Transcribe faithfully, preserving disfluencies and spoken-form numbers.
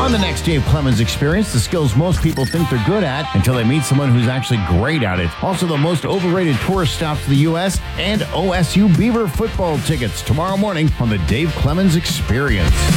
On the next Dave Clemens Experience, the skills most people think they're good at until they meet someone who's actually great at it. Also, the most overrated tourist stops to the U S and O S U Beaver football tickets tomorrow morning on the Dave Clemens Experience.